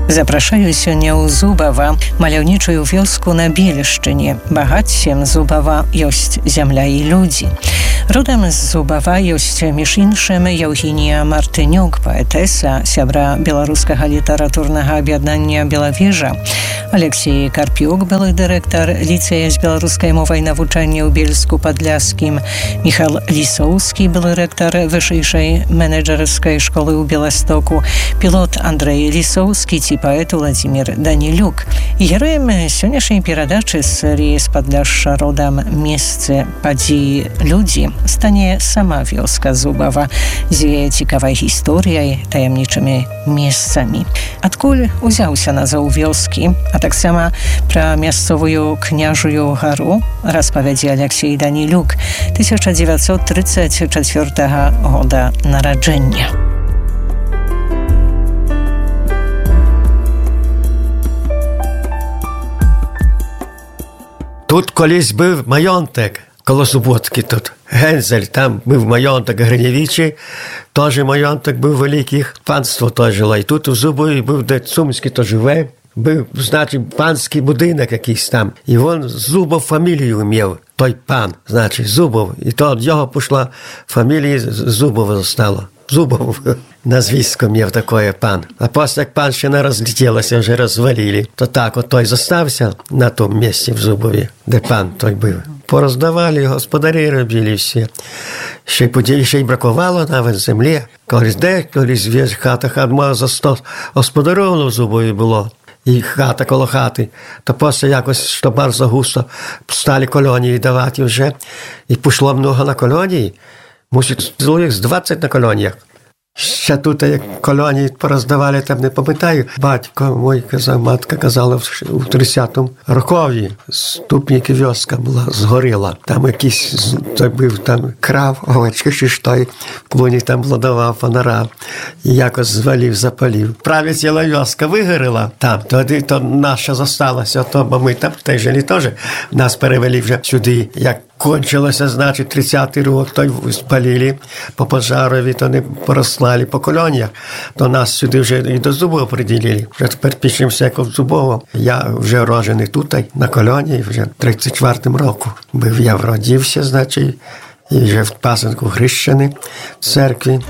Запрашаю сёння ў Зубава, маляўнічую вёску на Белешчыне. Багаццем Зубава ёсць зямля і людзі. Родам з Зубава ёсць, між іншым, Яўгенія Мартынюк, паэтэса, сябра беларускага літаратурнага аб'яднання «Белавежа», Алексей Карпюк, былы дырэктар ліцэя з беларускай мовай навучання ў Бельску-Падляскім, Міхал Лісоўскі, былы рэктар вышэйшай менеджерскай школы ў Беластоку, пілот Андрэй Лісоўскі ці паэт Владзімір Данілюк. Героем сённяшняй перадачы з серыі «З Падляшша родам месцы падзеі людзі» стане сама вёска Зубава з яе цікавай гісторыяй, таямнічымі месцамі. Адкуль узяўся назоў вёскі, а таксама пра мясцовую княжую гару распавядзе Алексей Данілюк, 1934 года нараджэння. Тут колись був майонтик коло Суботки тут. Гензель, там був майонтик Гриневичі, теж майонтик був великих, панство теж жило. І тут у Зубові був, де Цумський то живе, був, значить, панський будинок якийсь там. І він Зубов фамілію мав, той пан, значить, Зубов. І то від його пішла фамілія Зубова zostaла. Зубов назвисько мав такое пан. А після як пан ще не розлетілося, вже розвалили, то так от той зостався на тому місці в Зубові, де пан той був. Пороздавали, господарі робили всі. Ще й бракувало навіть землі. Колись хата мала за 100 господарів в Зубові було. І хата коло хати. То після якось, що дуже густо стали колонії давати вже. І пішло много на колонії. Мусить чоловік з 20 на колоніях. Ще тут, як колонії пороздавали, там не пам'ятаю. Батько мій казав, матка казала, у 30-му рокові Ступники вёска була, згоріла. Там якийсь, той був там крав, овечки, чи що, в клуні там владував фонара. І якось звалив, запалив. Праві ціла вёска вигоріла там, тоді то наша зосталася, бо ми там теж жили теж. Нас перевели вже сюди, як кончилося, значить, 30-й рік, той спалили по пожарові, то не порослали по колоніях, то нас сюди вже і до Зубова приділили. Вже тепер пишемося, як в Зубово. Я вже рожений тут, на колонії, вже в 34-му року. Був я вродився, значить, і вже в пасенку хрещений в церкві.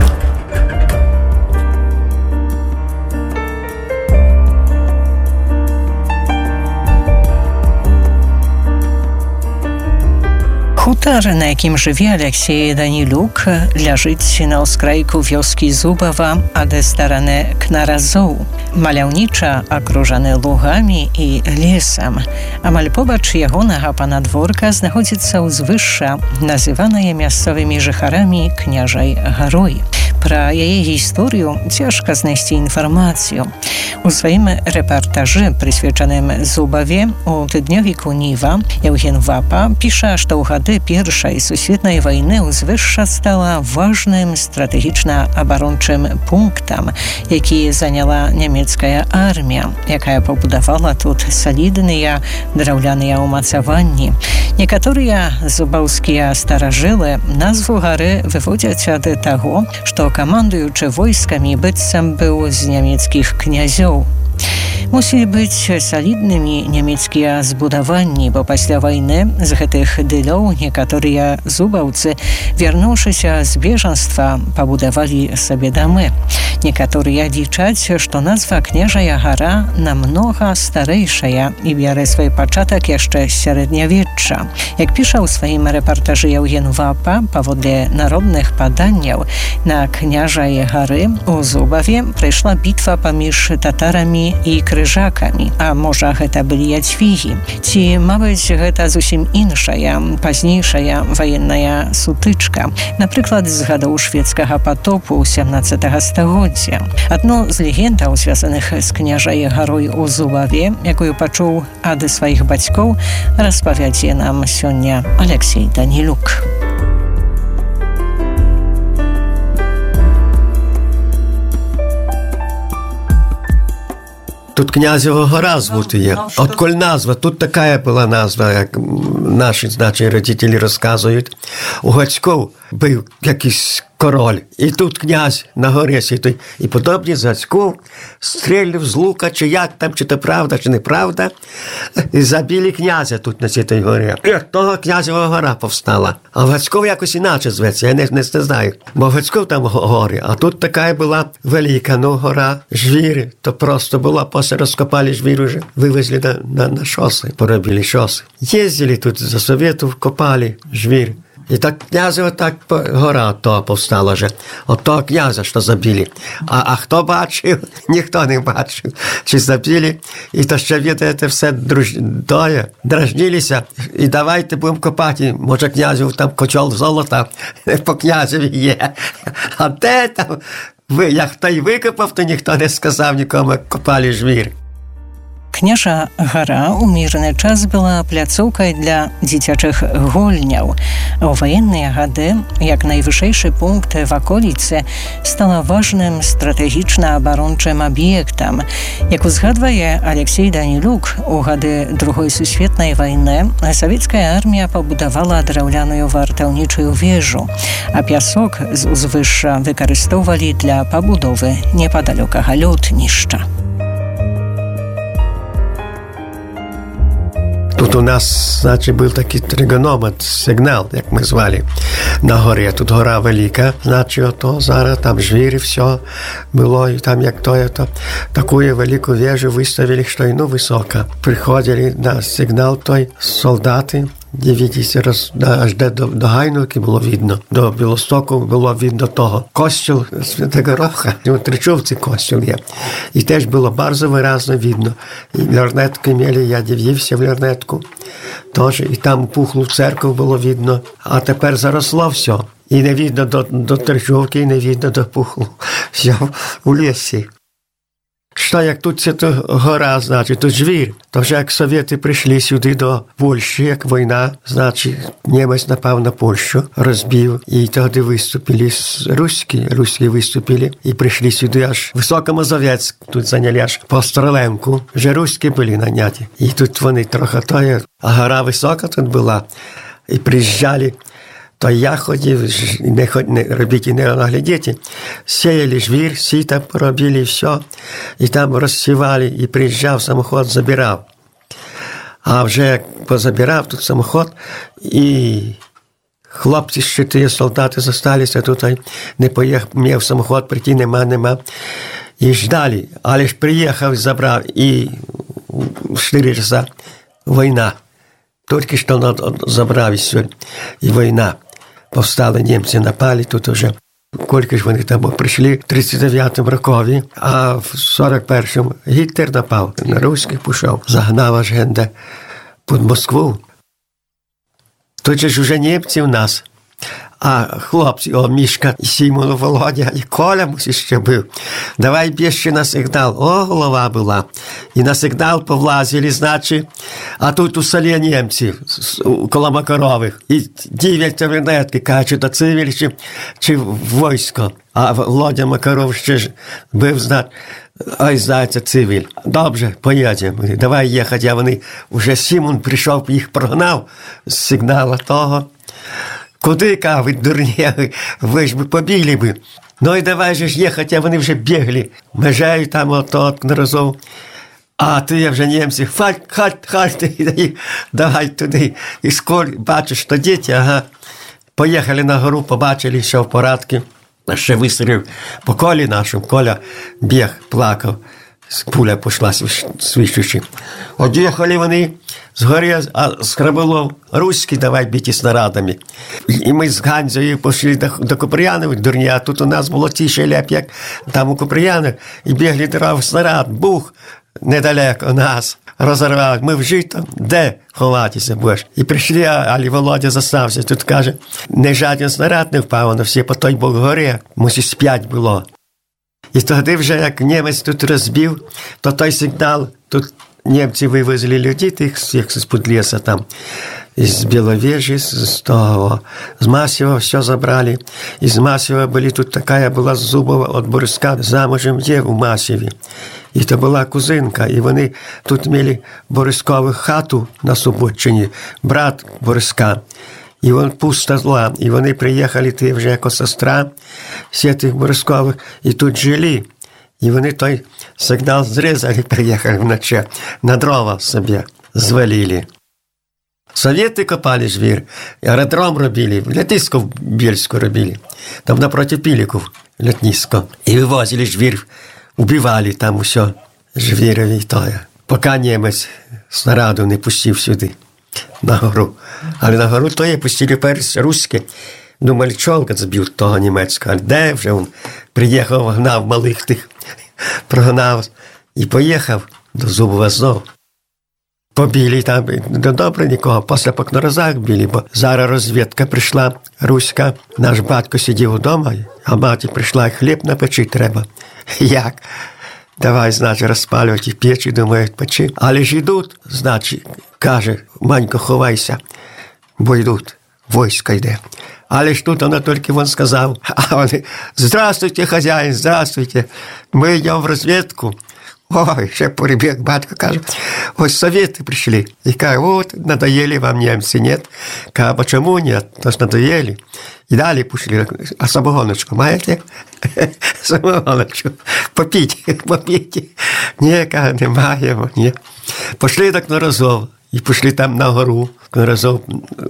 Хутар, на якім жыве Алексей Данілюк, ляжыць на ўскрайку вёскі Зубава ад стараны Кнаразоў. Маляўніча акружаны лугамі і лесам. Амаль побач ягонага панадворка знаходзіцца ўзвышша, называная мясцовымі жыхарамі княжай гарой. Пра яе гісторыю цяжка знайсці інфармацыю. У сваім рэпартажы, прысвечаным Зубаве, у тыднёвіку Ніва, Яўген Вапа піша, што ў гады Першай сусветнай вайны ўзвышша стала важным стратэгічна-абарончым пунктам, які заняла нямецкая армія, якая пабудавала тут салідныя драўляныя ўмацаванні. Некаторыя зубаўскія старажылы назву гары выводзяць ад таго, што камандуючы войскамі быццам быў з нямецкіх князёў. Мусілі быць саліднымі нямецкія збудаванні, бо пасля вайны з гэтых дылёў некаторыя зубаўцы, вярнуўшыся з бежанства, пабудавалі сабе дамы. Некаторыя лічаць, што назва княжая гара намнога старэйшая і бярэ свой пачатак яшчэ з сярэднявечча. Як піша ў сваім рэпартажы Яўген Вапа, паводле народных паданняў, на княжай гары у Зубаве прыйшла бітва паміж татарамі і крыжакамі, а можа гэта былі ядзвігі. Ці, мабыць, гэта зусім іншая, пазнейшая ваенная сутычка, напрыклад, з гадоў шведскага патопу 17 стагоддзя. Адно з легендаў, звязаных з княжай гарой у Зубаве, якую пачуў ад сваіх бацькоў, распавядзе нам сёння Алексей Данілюк. Тут Князева гора звутує. Отколь назва? Тут така була назва, як наші, значить, родителі розказують. У Гацьков був якийсь король. І тут князь на горі сидить. І подобні Зацьков стрілив з лука, чи як там, чи то правда, чи неправда. І забили князя тут на цій горі. І того князева гора повстала. А Гацьков якось іначе зветься, я не знаю. Бо Гацьков там гори, а тут така була велика, гора, жвір. То просто була, після розкопали жвір уже, вивезли на шоси, поробили шоси. Їздили тут за Советів, копали жвір. І так князева так гора то повстала вже. От того князя, що забили. А хто бачив? Ніхто не бачив. Чи забили. І то ще, видите, все дражнилися. І давайте будемо копати. Може, князів там кочол золота по князеві є. А де там? Як хто й викопав, то ніхто не сказав нікому, як копали жвір. Княжа гара у мірны час была пляцоўкай для дзіцячых гульняў. У ваенныя гады, як найвышэйшы пункт в аколіцы, стала важным стратэгічна-абарончым аб'ектам. Як узгадвае Алексей Данілюк, у гады Другой сусветнай вайны савецкая армія пабудавала драўляную вартаўнічую вежу, а пясок з узвышша выкарыстоўвалі для пабудовы непадалёкага лётнішча. Тут у нас, значить, був такий тригономет, сигнал, як ми звали, на горі. Тут гора велика, значить, ото зараз там жвір і все було, і там як то, таку велику вежу виставили, що і висока. Приходили на сигнал той солдати, дивіться, аж де до Гайнуки було видно, до Білостоку було видно того. Костюл Святого Роха, у Тричовці костюл є. І теж було bardzo виразно видно. І лорнетки мали, я дивився в лорнетку, теж, і там пухлу церкву було видно. А тепер заросло все. І не видно до Тричовки, і не видно до пухлу. Все у лісі. Що як тут це то гора, значить, тут жвір, то вже як Совєти прийшли сюди до Польщі, як війна, значить, німець напав на Польщу, розбив, і тоді виступили руські виступили, і прийшли сюди аж Високомазовець, тут зайняли аж по Строленку, вже руські були наняті. І тут вони трохи тої, а гора висока тут була, і приїжджали. То я ходив, не робити, не наглядіти, сіяли жвір, сіта поробили, все, і там розсівали, і приїжджав самоход, забирав. А вже як позабирав тут самоход, і хлопці ще ті солдати зосталися тут, не поїхав, мав самоход прийти, нема, і ждали, але ж приїхав, забрав, і 4 часа війна. Тільки що забрав і війна. Повстали німці, напали, тут вже, кілька ж вони там прийшли, в 39-му рокові, а в 41-му Гітлер напав, на руських пішов, загнав аж генде під Москву. Тут же ж уже німці в нас, а хлопці, Мішка, і Сімон, Володя, і Коля мусить ще був. Давай більше на сигнал. Голова була. І на сигнал повлазили, значить, а тут у селі німці, коло Макарових. І дивляться в лінетки, кажуть, чи до цивіль, чи в військо. А Володя Макаров ще ж був, значить, ой, здається, цивіль. Добре, поїдемо. Давай їхати. А вони, вже Сімон прийшов, їх прогнав з сигналу того. Куди, кажуть, дурні, ви ж би побігли би. Ну і давай же ж їхати, а вони вже бігли. Межею там от разом. А ти вже німці, хальт, давай туди. І скоро бачиш, що діти, поїхали на гору, побачили, що в порядку. Ще вистрілив по Колі нашому, Коля біг, плакав. Пуля пішла свищучи. Од'їхали вони з гори, а з Краболов руські давай бити снарядами. І ми з Ганзою пішли до Куприянових, дурні, а тут у нас було тіше леп, як там у Куприянових, і бігли дров снаряд, бух, недалеко нас, розірвали. Ми в жито, де ховатися будеш? І прийшли, але Володя застався, тут каже, не жоден снаряд не впав, воно всі по той бок гори, мусить 5 було. І тоді вже, як німець тут розбив, то той сигнал, тут німці вивезли людей, тих всіх з-під лісу там, з Біловежі, з Масєва все забрали. Із Масєва були, тут така була з Зубова, від Бориска, замужем є у Масєві. І то була кузинка, і вони тут мали Борискову хату на Суботчині, брат Бориска. І вон пустота. І вони приїхали, ти вже як сестра, всі тих морськових, і тут жили. І вони той сигнал зрізали, приїхали вночі, на дрова собі звалили. Совєти копали звір, аеродром робили, летисько в Бєльську робили, там напроти Піліків летнисько. І вивозили звір, убивали там усе, звірові і тоє. Поки німець снаряду не пустив сюди, на гору. Але на гору тоє пустили перш руські. Думали, чолка збив того німецького. Де вже він приїхав, гнав малих тих, прогнав і поїхав до Зубова знов. Побили там, добре нікого, після по кнорозах били, бо зараз розвідка прийшла, руська, наш батько сидів вдома, а мати прийшла, хліб напечити треба. Як? Давай, значить, розпалювати печі, думають, печі. Але ж йдуть, значить, каже, Манько, ховайся, бо йдуть, військо йде. Але ж тут вона тільки він сказав, а вони, здравствуйте, хазяїн, здравствуйте, ми йдемо в розвідку. Ой, ще прибіг, батько каже, ось совєти прийшли. І каже, от, надоели вам немці, нет? Каже, почему нет? То ж надоели. І далі пішли, а самогоночку маєте? Самогоночку. Попіть. Ні, каже, не маємо, ні. Пішли до Кнорозов, і пішли там на гору, Кнорозов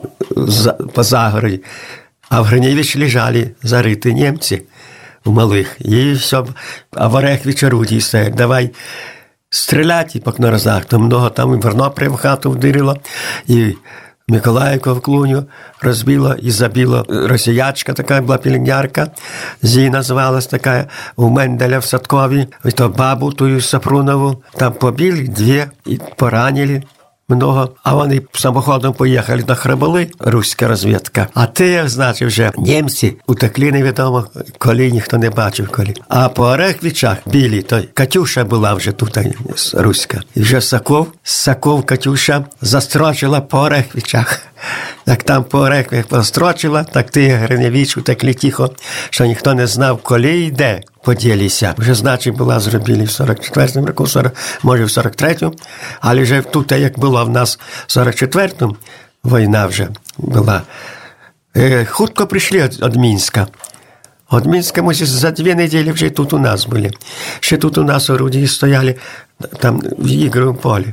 по загорі. А в Гриневичі лежали зариті німці. У малих. І все, а в Орехві орудій стоять. Давай стріляти по Кнорозах. Там много там і Вернопря в хату вдирило, і Миколаївку в клуню розбило, і забило росіячка така була пеленярка. Зі називалась така у Менделя в Садкові. І то бабу тую Сапрунову. Там побили дві і поранили. Много, а вони самоходом поїхали на Хребали, руська розвідка. А те, значить, вже німці утекли невідомо, коли ніхто не бачив коли. А по Орехвичах білі, то Катюша була вже тут, руська. І вже Сокол Катюша застрочила по Орехвичах. Як там по Орехвичах построчила, так ти, Гриневич, утекли тихо, що ніхто не знав, коли і де поділися. Вже, значить, була зробили в 44-му року, може в 43-му, але вже тут, як було в нас в 44-му, війна вже була. Хутко прийшли від Мінська. Від Мінська, може, за 2 неділі вже тут у нас були. Ще тут у нас орудії стояли, там в Ігровому полі.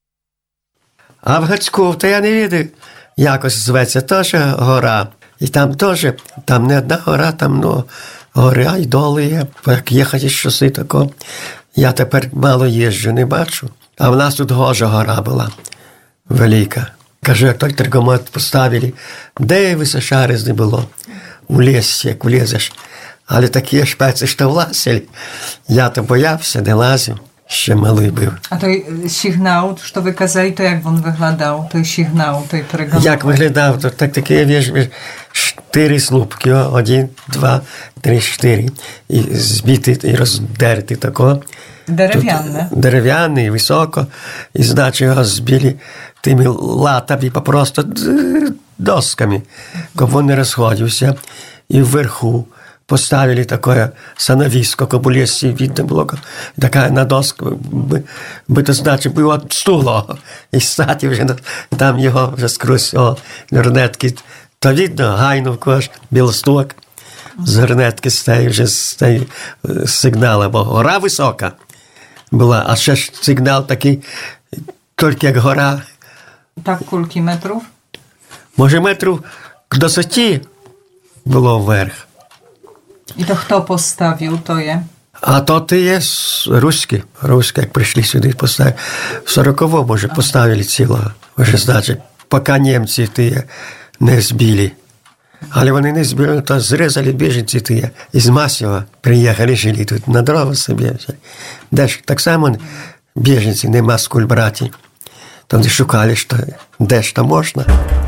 А в Гацьков, то я не відаю, якось зветься, теж гора. І там теж, там не одна гора, там, ну, гори, а й доли є. Як їхати з шоси тако. Я тепер мало їжджу, не бачу. А в нас тут Гожа гора була, велика. Кажу, як той трикомет поставили, де висошаріз не було. У лісі, як влізеш. Але такі шпеці, що влазили. Я то боявся, не лазив. Ще малий був. А той сигнал, що ви казали, то як він виглядав, той сигнал, той тригономет? Як виглядав, то такі, віж, 4 слупки, 1, 2, 3, 4. І збити, і роздерти тако. Дерев'яне? Дерев'яний, високо. І, значить, його збили тими латами, просто досками, щоб він не розходився. І вверху поставили такое становисько, как у лісі видно було, така на доску, би то значить, було от стуло, і статі вже там його вже скрозь горнетки, то видно, гайнувку аж, білосток, з горнетки стає вже з сигнала, бо гора висока була, а ще ж сигнал такий, тільки як гора. Так, кілька метрів? Може, метрів до 10 було вверх. І то хто поставив, то є? А то ти є руські, як прийшли сюди, поставили. В 40-му, може, поставили цілого. Вже, значить, поки німці ті не збили. Але вони не збили, то зрізали біженці ті. Із Масєва приїхали, жили тут на дрова собі. Де ж так само біженці, нема скуль браті. Там де шукали, що де ж там можна.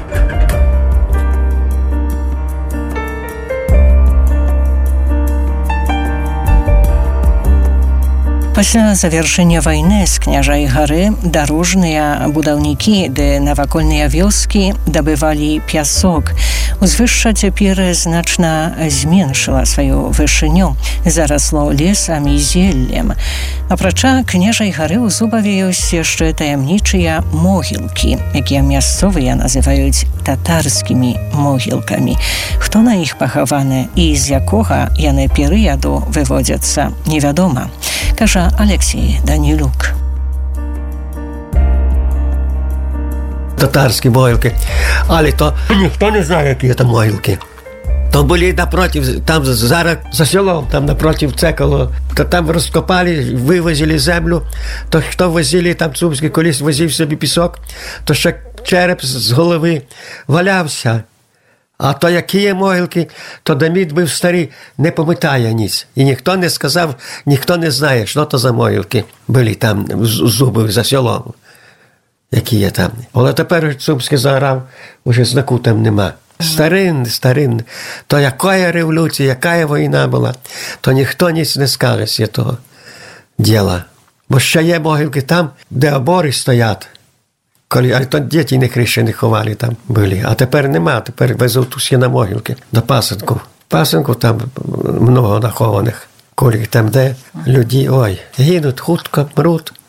Пасля завяршэння вайны з княжай гары дарожныя будаўнікі ды навакольныя вёскі дабывалі пясок. Узвышша цяпер значна зменшыла сваю вышыню, зарасло лесам і зеллем. Апрача княжай гары ў Зубаве ёсць яшчэ таямнічыя могілкі, якія мясцовыя называюць татарскімі могілкамі. Хто на іх пахаваны і з якога яны перыяду выводзяцца, невядома, кажа Алексей Данілюк. Татарські могилки, але то ніхто не знає, які це могилки. То були напротив, там зараз за селом, там напротив Цекало, то там розкопали, вивозили землю, то хто возили, там Цумський колись возив собі пісок, то ще череп з голови валявся. А то які є могилки, то Демид був старий, не пам'ятає ніц. І ніхто не сказав, ніхто не знає, що то за могилки були там Зуби за селом. Які є там. Але тепер Цумський заграв, уже знаку там нема. Старин. То яка революція, яка війна була, то ніхто ніч не скаже з того діла. Бо ще є могилки там, де обори стоять. А то діти не хрещені ховали там були. А тепер нема, тепер везуть усі на могилки до пасенку. Пасенку там много нахованих. Коли там де люди, ой, гинуть, хутко, мруть.